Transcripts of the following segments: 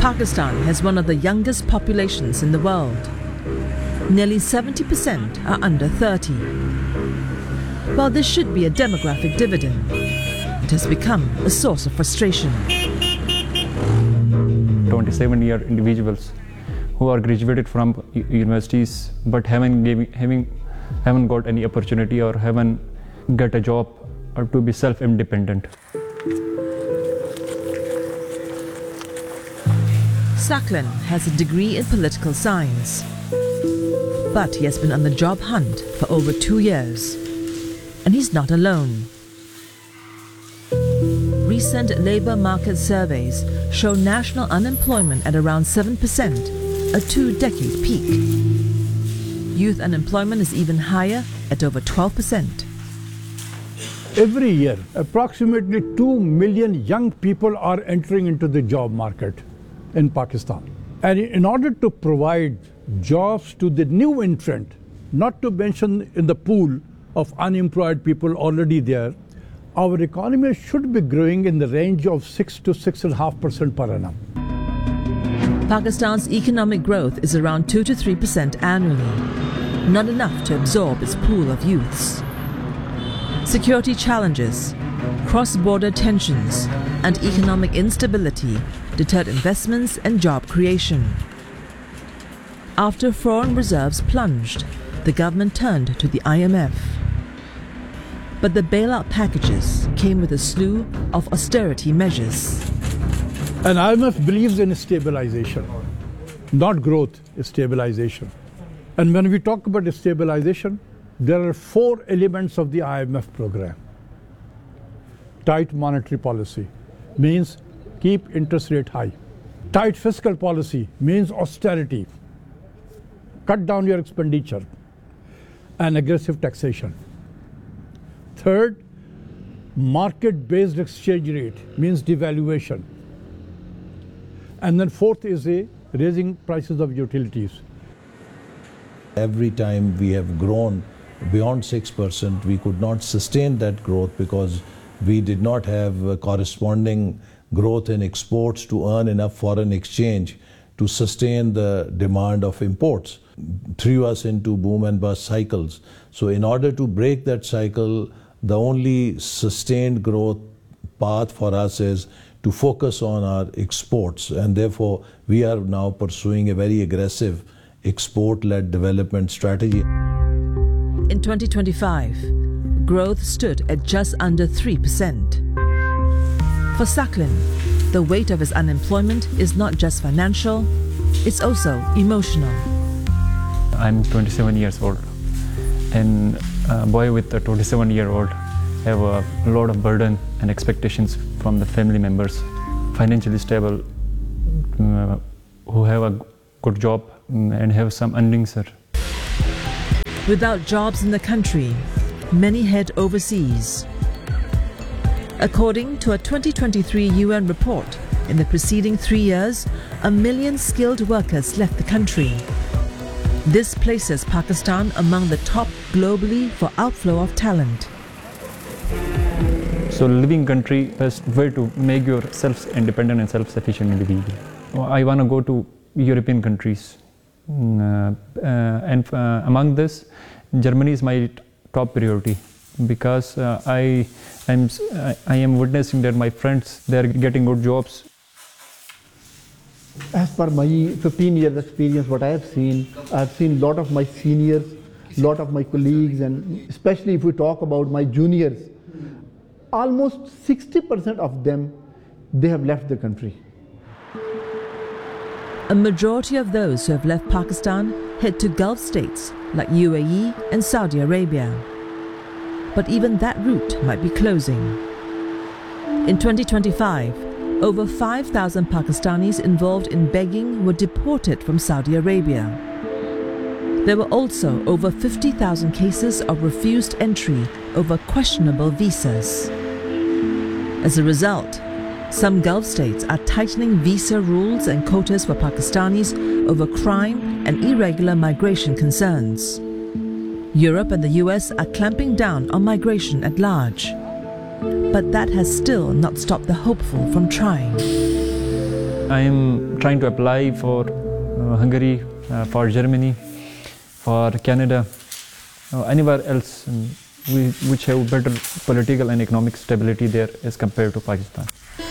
Pakistan has one of the youngest populations in the world. Nearly 70% are under 30. While this should be a demographic dividend, it has become a source of frustration. 27-year individuals who are graduated from universities but haven't got any opportunity or haven't got a job or to be self-independent. Saklan has a degree in political science, but he has been on the job hunt for over 2 years. And he's not alone. Recent labour market surveys show national unemployment at around 7%, a 2-decade peak. Youth unemployment is even higher at over 12%. Every year, approximately 2 million young people are entering into the job market in Pakistan. And in order to provide jobs to the new entrant, not to mention in the pool of unemployed people already there, our economy should be growing in the range of 6 to 6.5% per annum. Pakistan's economic growth is around 2 to 3% annually, not enough to absorb its pool of youths. Security challenges, cross-border tensions, and economic instability deterred investments and job creation. After foreign reserves plunged, the government turned to the IMF. But the bailout packages came with a slew of austerity measures. And IMF believes in stabilization, not growth, stabilization. And when we talk about stabilization, there are 4 elements of the IMF program. Tight monetary policy means keep interest rate high. Tight fiscal policy means austerity, cut down your expenditure, and aggressive taxation. Third, market-based exchange rate means devaluation. And then fourth is raising prices of utilities. Every time we have grown beyond 6%, we could not sustain that growth because we did not have a corresponding growth in exports to earn enough foreign exchange to sustain the demand of imports. Threw us into boom and bust cycles. So in order to break that cycle, the only sustained growth path for us is to focus on our exports, and therefore we are now pursuing a very aggressive export-led development strategy. In 2025, growth stood at just under 3%. For Saklan, the weight of his unemployment is not just financial, it's also emotional. I'm 27 years old, and a boy with a 27-year-old have a lot of burden and expectations from the family members, financially stable, who have a good job and have some earnings, sir. Without jobs in the country, many head overseas. According to a 2023 UN report, in the preceding 3 years, 1 million skilled workers left the country. This places Pakistan among the top globally for outflow of talent. So living country, best way to make yourself independent and self-sufficient individual. I want to go to European countries. And among this, Germany is my top priority because I am witnessing that my friends, they are getting good jobs. As per my 15 years experience, what I have seen a lot of my seniors, lot of my colleagues, and especially if we talk about my juniors, almost 60% of them, they have left the country. A majority of those who have left Pakistan head to Gulf states like UAE and Saudi Arabia. But even that route might be closing. In 2025, over 5,000 Pakistanis involved in begging were deported from Saudi Arabia. There were also over 50,000 cases of refused entry over questionable visas. As a result, some Gulf states are tightening visa rules and quotas for Pakistanis over crime and irregular migration concerns. Europe and the US are clamping down on migration at large. But that has still not stopped the hopeful from trying. I am trying to apply for Hungary, for Germany, for Canada, anywhere else which have better political and economic stability there as compared to Pakistan.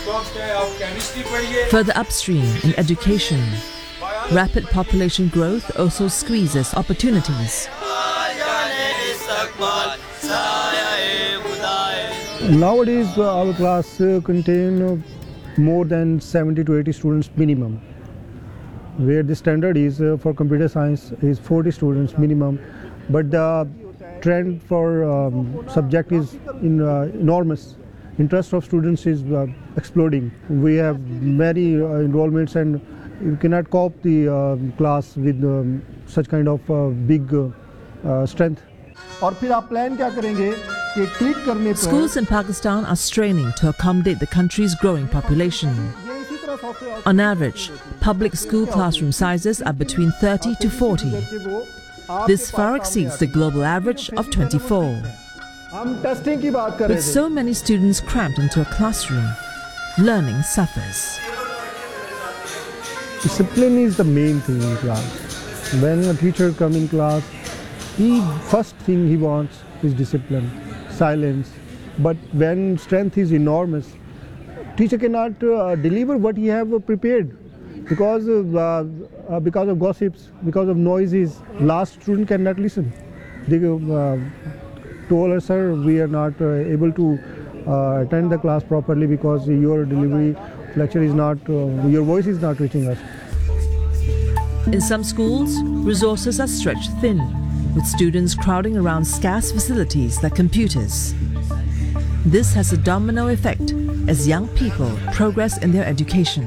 Further upstream in education, rapid population growth also squeezes opportunities. Nowadays, our class contain more than 70 to 80 students minimum, where the standard is for computer science is 40 students minimum, but the trend for subject is enormous. Interest of students is exploding. We have many enrollments, and you cannot cope the class with such kind of big strength. और फिर आप plan क्या करेंगे कि click करने पर Schools in Pakistan are straining to accommodate the country's growing population. On average, public school classroom sizes are between 30 to 40. This far exceeds the global average of 24. हम testing की बात कर रहे With थे so many students cramped into a classroom, learning suffers. Discipline is the main thing in class. When a teacher comes in class, first thing he wants is discipline, silence. But when strength is enormous, teacher cannot deliver what he have prepared because of gossips, because of noises. Last student cannot listen. They told us, sir, we are not able to attend the class properly because your delivery lecture is not, your voice is not reaching us. In some schools, resources are stretched thin, with students crowding around scarce facilities like computers. This has a domino effect as young people progress in their education.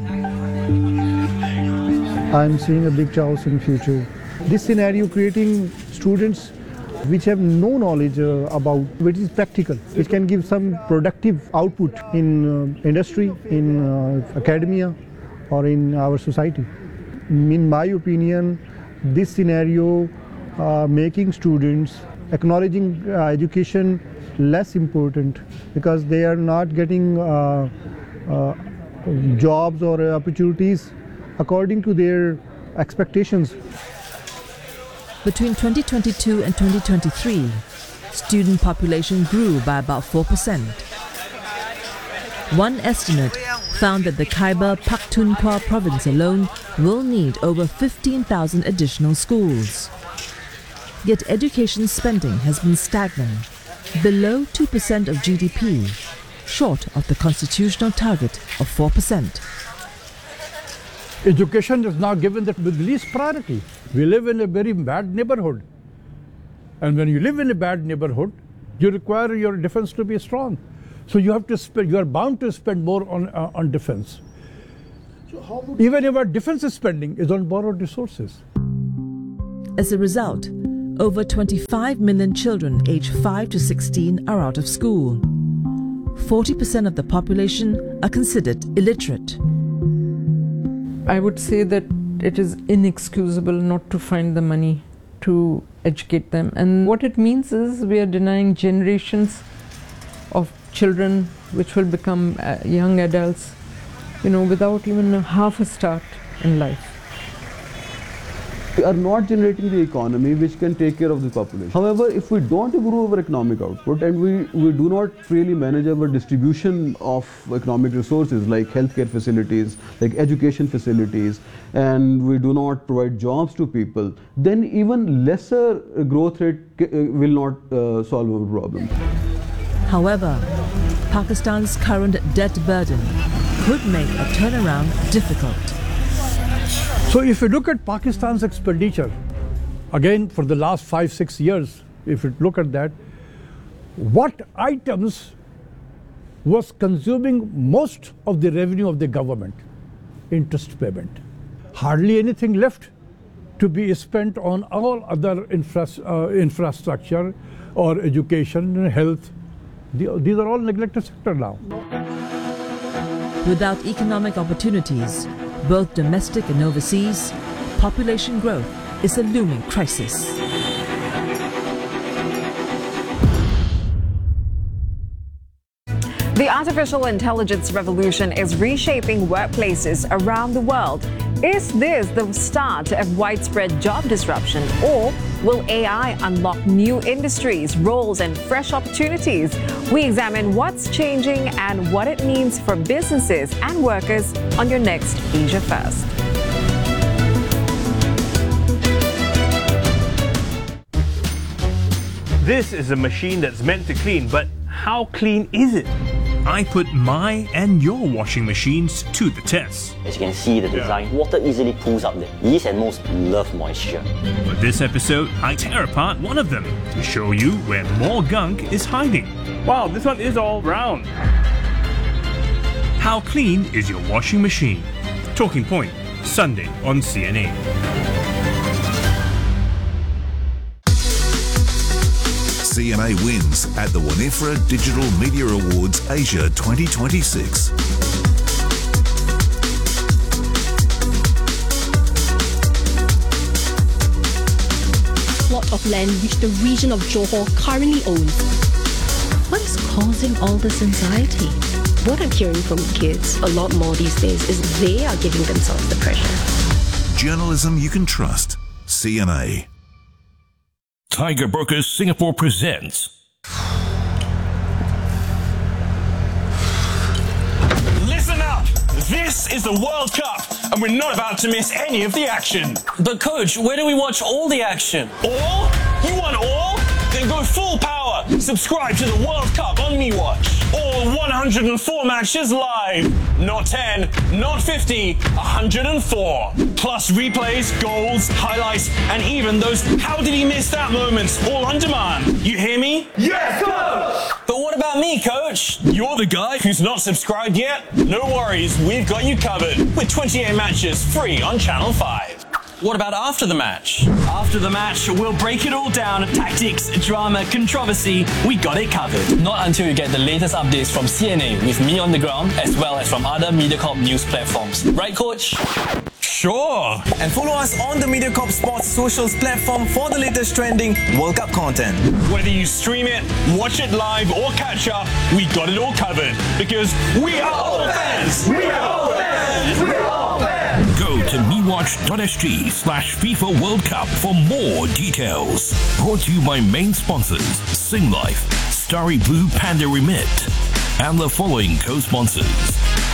I'm seeing a big chaos in future. This scenario creating students which have no knowledge about which is practical, which can give some productive output in industry, in academia, or in our society. In my opinion, this scenario making students acknowledging education less important because they are not getting jobs or opportunities according to their expectations. Between 2022 and 2023, student population grew by about 4%. One estimate found that the Khyber Pakhtunkhwa province alone will need over 15,000 additional schools. Yet education spending has been stagnant, below 2% of GDP, short of the constitutional target of 4%. Education is now given the least priority. We live in a very bad neighborhood. And when you live in a bad neighborhood, you require your defense to be strong. So you have to spend, you are bound to spend more on defense. Even if our defense spending is on borrowed resources. As a result, over 25 million children aged 5 to 16 are out of school. 40% of the population are considered illiterate. I would say that it is inexcusable not to find the money to educate them. And what it means is we are denying generations of children which will become young adults, without even half a start in life. We are not generating the economy which can take care of the population. However, if we don't improve our economic output and we do not really manage our distribution of economic resources like healthcare facilities, like education facilities, and we do not provide jobs to people, then even lesser growth rate will not solve our problem. However, Pakistan's current debt burden could make a turnaround difficult. So if you look at Pakistan's expenditure, again for the last 5-6 years, if you look at that, what items was consuming most of the revenue of the government? Interest payment. Hardly anything left to be spent on all other infrastructure or education and health. These are all neglected sector now. Without economic opportunities, both domestic and overseas, population growth is a looming crisis. The artificial intelligence revolution is reshaping workplaces around the world. Is this the start of widespread job disruption, or will AI unlock new industries, roles, and fresh opportunities? We examine what's changing and what it means for businesses and workers on your next Asia First. This is a machine that's meant to clean, but how clean is it? I put my and your washing machines to the test. As you can see the design, water easily pulls up the least and most loved moisture. For this episode, I tear apart one of them to show you where more gunk is hiding. Wow, this one is all round. How clean is your washing machine? Talking Point, Sunday on CNA. CNA wins at the Winifred Digital Media Awards Asia 2026. Plot of land which the region of Johor currently owns. What is causing all this anxiety? What I'm hearing from kids a lot more these days is they are giving themselves the pressure. Journalism you can trust. CNA. Tiger Brokers Singapore presents. Listen up! This is the World Cup, and we're not about to miss any of the action. But coach, where do we watch all the action? All? You want all? Then go full power. Subscribe to the World Cup on MeWatch. All 104 matches live. Not 10, not 50, 104. Plus replays, goals, highlights, and even those how did he miss that moments all on demand. You hear me? Yes, coach! But what about me, coach? You're the guy who's not subscribed yet? No worries, we've got you covered with 28 matches free on Channel 5. What about after the match? After the match, we'll break it all down. Tactics, drama, controversy, we got it covered. Not until you get the latest updates from CNA with me on the ground, as well as from other MediaCorp news platforms. Right, coach? Sure! And follow us on the MediaCorp Sports socials platform for the latest trending World Cup content. Whether you stream it, watch it live, or catch up, we got it all covered. Because we are all fans! We are all fans! We are all fans! Go to mewatch.sg/FIFA World Cup for more details. Brought to you by main sponsors Singlife, Starry Blue Panda Remit, and the following co-sponsors.